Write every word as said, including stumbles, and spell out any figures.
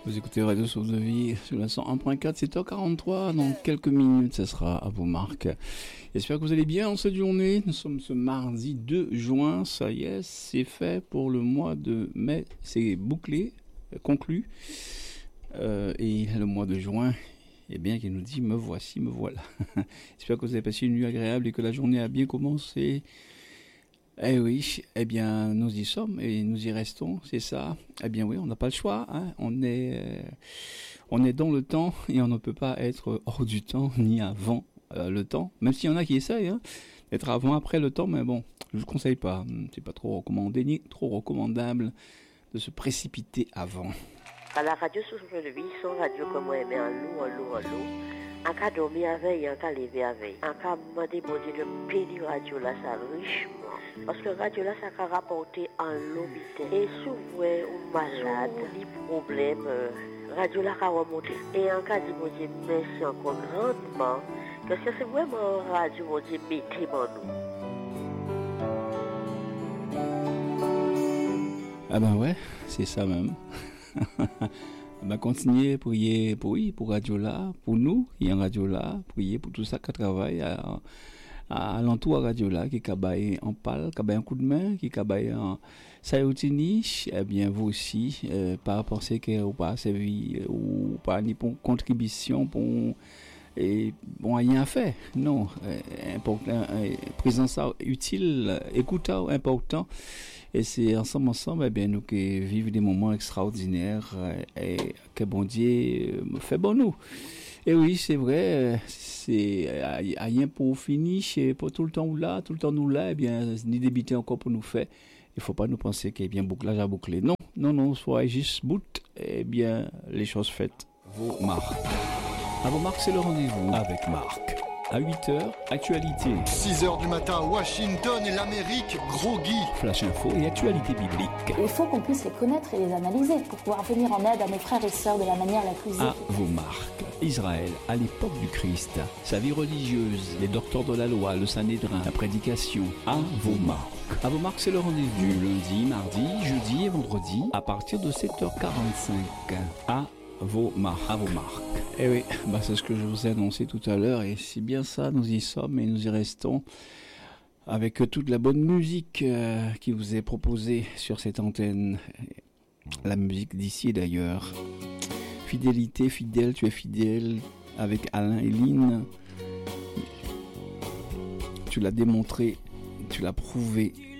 Vous écoutez Radio Source de Vie sur la cent un point quatre, sept heures quarante-trois. Dans quelques minutes, ce sera à vos marques. J'espère que vous allez bien en cette journée. Nous sommes ce mardi deux juin. Ça y est, c'est fait pour le mois de mai. C'est bouclé, conclu. Euh, et le mois de juin, eh bien, qui nous dit me voici, me voilà. J'espère que vous avez passé une nuit agréable et que la journée a bien commencé. Eh oui, eh bien, nous y sommes et nous y restons, c'est ça. Eh bien oui, on n'a pas le choix, hein. On est, euh, on est dans le temps et on ne peut pas être hors du temps ni avant euh, le temps. Même s'il y en a qui essayent, hein, d'être avant, après le temps, mais bon, je ne conseille pas. C'est pas trop recommandé ni trop recommandable de se précipiter avant. À la radio Source de Vie, son radio comme moi aimé en loup, en loup, en loup. En cas dormir avec, en cas lever avec. En cas demander bon Dieu de payer radio là, ça richement. Parce que radio là, ça a rapporté en l'hôpital. Et souvent, ou malade, des problèmes, euh, radio là a remonté. Et en cas de bon Dieu, merci encore grandement. Parce que c'est vraiment radio, bon Dieu, mettez en nous. Ah ben ouais, c'est ça même. Bah continuer à prier pour oui, pour Radio Là, pour nous, il y a un Radio Là, prier pour tout ça qui travaille à, à, à l'entour à Radio Là, qui cabaye en pal, qui cabaye un coup de main, qui cabaye en sayoutini, eh bien vous aussi, euh, pas penser que ou pas servi ou pas ni pour contribution pour et bon rien à faire, non, euh, important, euh, présence utile, écoutant important. Et c'est ensemble, ensemble, eh bien, nous qui vivons des moments extraordinaires euh, et que bon Dieu me fait bon nous. Et oui, c'est vrai, c'est rien pour finir, pour tout le temps là, tout le temps nous là, eh bien, ni débiter encore pour nous faire. Il faut pas nous penser qu'il y a bien bouclage à boucler. Non, non, non, soit juste bout, eh bien, les choses faites. Vos marques. À vos marques, c'est le rendez-vous avec Marc. À huit heures, actualité. six heures du matin, Washington et l'Amérique, gros Guy. Flash info et actualité biblique. Il faut qu'on puisse les connaître et les analyser pour pouvoir venir en aide à nos frères et sœurs de la manière la plus efficace. À vos marques. Israël, à l'époque du Christ, sa vie religieuse, les docteurs de la loi, le Sanhédrin, la prédication. À vos marques. À vos marques, c'est le rendez-vous du lundi, mardi, jeudi et vendredi à partir de sept heures quarante-cinq. À vos marques. À vos marques. Eh oui, bah c'est ce que je vous ai annoncé tout à l'heure et c'est bien ça, nous y sommes et nous y restons avec toute la bonne musique euh, qui vous est proposée sur cette antenne, la musique d'ici d'ailleurs. Fidélité, fidèle, tu es fidèle avec Alain et Lynn, tu l'as démontré, tu l'as prouvé